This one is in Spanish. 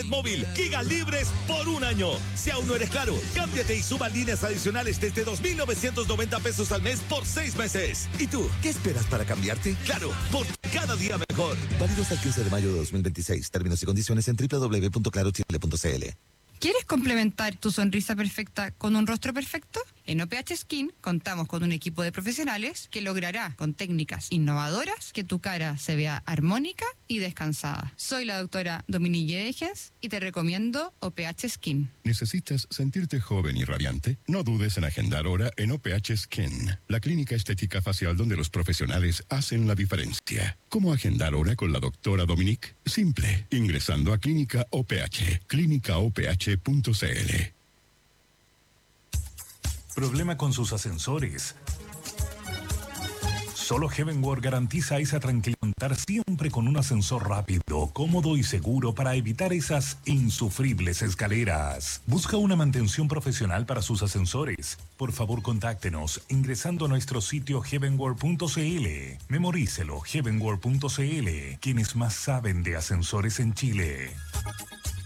móvil, giga libres por un año. Si aún no eres Claro, cámbiate y suba líneas adicionales desde 2,990 pesos al mes por 6 meses. ¿Y tú, qué esperas para cambiarte? Claro, por cada día mejor. Válido hasta el 15 de mayo de 2026. Términos y condiciones en www.clarochile.cl. ¿Quieres complementar tu sonrisa perfecta con un rostro perfecto? En OPH Skin contamos con un equipo de profesionales que logrará con técnicas innovadoras que tu cara se vea armónica y descansada. Soy la doctora Dominique Degens y te recomiendo OPH Skin. ¿Necesitas sentirte joven y radiante? No dudes en agendar hora en OPH Skin, la clínica estética facial donde los profesionales hacen la diferencia. ¿Cómo agendar hora con la doctora Dominique? Simple, ingresando a Clínica OPH, clínicaoph.cl. ¿Problema con sus ascensores? Solo Heavenworld garantiza esa tranquilidad siempre con un ascensor rápido, cómodo y seguro para evitar esas insufribles escaleras. Busca una mantención profesional para sus ascensores. Por favor, contáctenos ingresando a nuestro sitio heavenworld.cl. Memorícelo, heavenworld.cl, quienes más saben de ascensores en Chile.